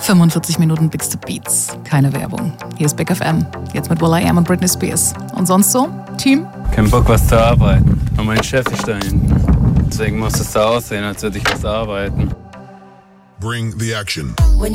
45 Minuten Big to Beats. Keine Werbung. Hier ist Big FM. Jetzt mit will.i.am und Britney Spears. Und sonst so? Team? Kein Bock, was zu arbeiten. Und mein Chef ist da hinten. Deswegen muss es so aussehen, als würde ich was arbeiten. Bring the action.